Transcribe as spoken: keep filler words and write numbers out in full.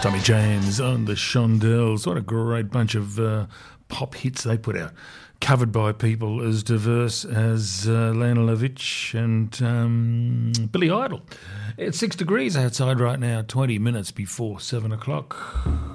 Tommy James on the Shondells. What a great bunch of uh, pop hits they put out. Covered by people as diverse as uh, Lana Lovitch and um, Billy Idol. It's six degrees outside right now, twenty minutes before seven o'clock.